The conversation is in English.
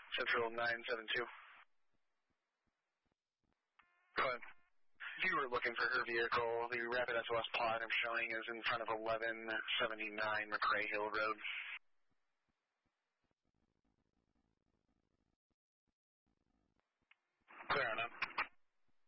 Central 972. Go ahead. You were looking for her vehicle. The Rapid SOS pod I'm showing is in front of 1179 McRae Hill Road.